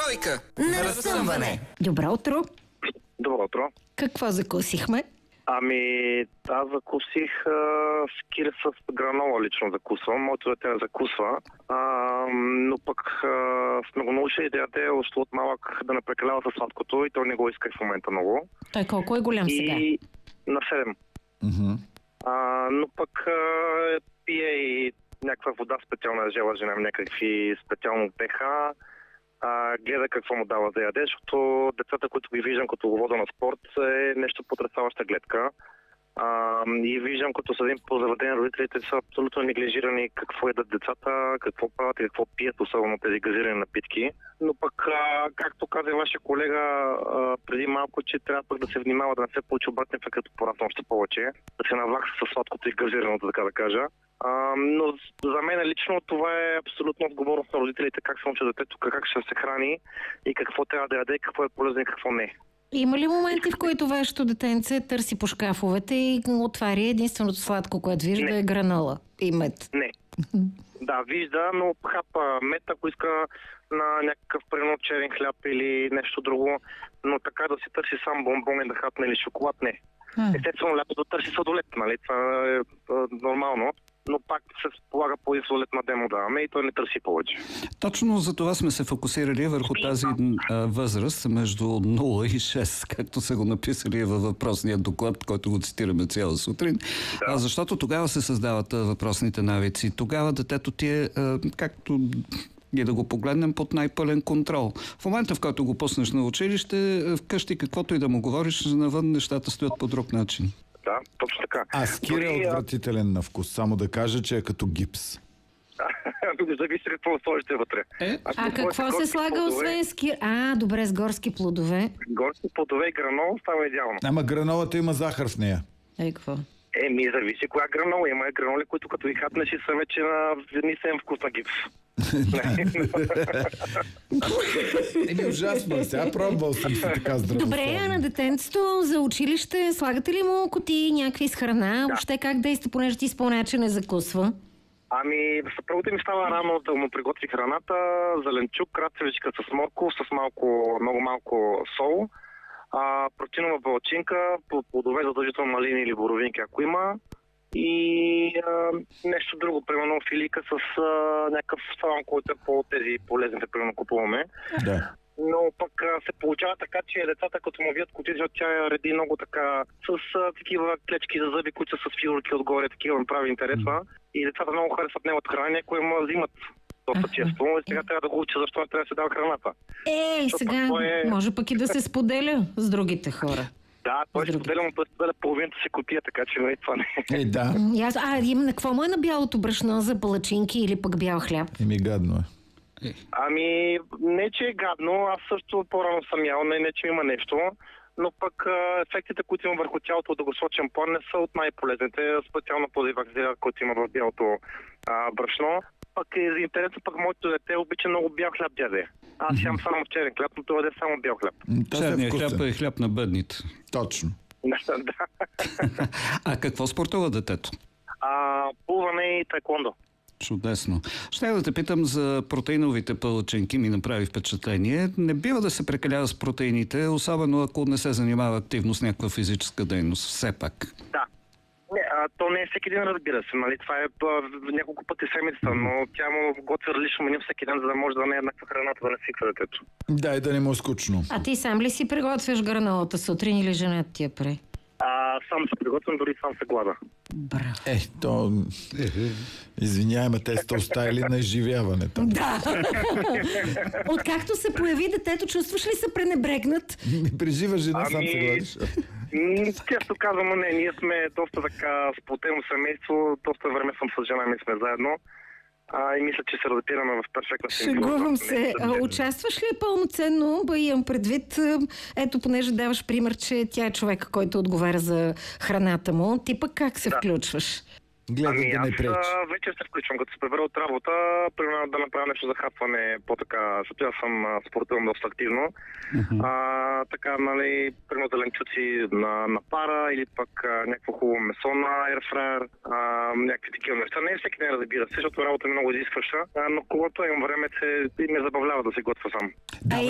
Тройка на разсъмване. Добро утро. Добро утро. Какво закусихме? Аз закусих скир с гранола, лично закусвам. Моето дете не закусва. Но пък сме го научили да яде още от малък да не прекалява със сладкото и той не го иска в момента много. Той колко е голям сега? И на 7. Mm-hmm. Но пък пие и някаква вода специална, жела жена, някакви специално пеха. Гледа какво му дава да яде, защото децата, които ги виждам като го вода на спорт, е нещо потресаваща гледка. И виждам, като са един по заведение, родителите са абсолютно неглижирани какво едат децата, какво правят и какво пият, особено тези газирани напитки. Но пък, както каза вашия колега преди малко, че трябва пък да се внимава да не се получи обратен ефект, като порасна още повече, да се навлакса със сладкото и газираното, така да кажа. Но за мен лично това е абсолютно отговорност на родителите, как се научи детето, как ще се храни и какво трябва да яде, какво е полезно и какво не. Има ли моменти, в които вашето детенце търси по шкафовете и отваря единственото сладко, което вижда е гранола и мед? Не. Да, вижда, но хапа мед, ако иска на някакъв примерно черен хляб или нещо друго, но така да си търси сам бомбон и да хапне или шоколад, не. Естествено, лятото търси сладолет, нали? Това е нормално, но пак се полага по сладолет на демо даваме и той не търси повече. Точно за това сме се фокусирали върху тази възраст между 0 и 6, както са го написали във въпросния доклад, който го цитираме цяла сутрин. Да. Защото тогава се създават въпросните навици. Тогава детето ти е, както и да го погледнем, под най-пълен контрол. В момента, в който го пуснеш на училище, вкъщи каквото и да му говориш, навън нещата стоят по друг начин. Да, точно така. Скир е отвратителен на вкус, само да кажа, че е като гипс. Зависи какво сложите вътре. Какво се слага освен скир? Добре, с горски плодове. Горски плодове и гранол става идеално. Ама гранолата има захар в нея. Какво? Зависи коя гранола. Има граноли, които като ги хапнеш и са вече на нисен вкус на гипс. Ужасно. Сега пробвал съм си така здравословно. Добре, а на детенцето за училище слагате ли му кутии някакви с храна? Въобще как действа, понеже ти спомня, че не закусва? Съпругата ми става рано да му приготви храната, зеленчук, крацевичка с морков, с много малко сол, протеинова палачинка, плодове задължително малини или боровинки, ако има, и нещо друго, примерно филийка с някакъв салам, който е по тези полезните, примерно купуваме. Да. Но пък се получава така, че децата, като му вият кутия, тя я реди много така, с такива клечки за зъби, които са с фигурки отгоре, такива ми прави интересна. И децата много харесват неговото хранене, някои му взимат доста често. И сега трябва да го учи защо не трябва да се дава храната. Сега може пък и да се споделя с другите хора. Да, той ще споделя, но той споделя половината си кутия, така че това не е. Да. Какво му е на бялото брашно за палачинки или пък бял хляб? Гадно е. Не, че е гадно, аз също по-рано съм ял, не че има нещо, но пък ефектите, които има върху тялото от дългосрочен план, не са от най-полезните, специално този вакцина, който има в бялото брашно. Пък за интересно, пък моето дете обича много бял хляб дяде. Аз ям само черен хляб, но това е само бял хляб. Черният хляб е хляб на бедните. Точно. Да. А какво спортува детето? Плуване и таеквондо. Чудесно. Ще да те питам за протеиновите палачинки, ми направи впечатление. Не бива да се прекалява с протеините, особено ако не се занимава активно с някаква физическа дейност, все пак. Да. То не е всеки ден, разбира се, нали? Това е няколко пъти седмицата, но тя му готви различно меню всеки ден, за да може да не е еднаква храната, да не свиква детето. Да, и да не му е скучно. А ти сам ли си приготвяш гранолата сутрин или жена ти я прави? Сам се приготвям, дори сам се глада. Браво. Извинявай, те сте оставили на изживяването. Да. Откакто се появи детето, чувстваш ли се пренебрегнат? Прежива жена, сам се гладиш. Често казвам, ние сме доста така сплотено семейство, доста време съм с жена ми, сме заедно. И мисля, че се разбираме в перфектна симбиоза. Шегувам се. Участваш ли пълноценно? Имам предвид, ето, понеже даваш пример, че тя е човека, който отговаря за храната му. Ти пък как се включваш? Гледай да не пречи. Вече се включвам, като се прибера от работа, примерно да направя нещо за хапване по-така, защото аз съм спортувам доста активно. Така, нали, примерно зеленчуци на пара или пък някакво хубаво месо на airfryer, някакви такива неща. Не всеки ден, разбира се, защото работа е много изискваща, но когато имам време, ме забавлява да се готвя сам.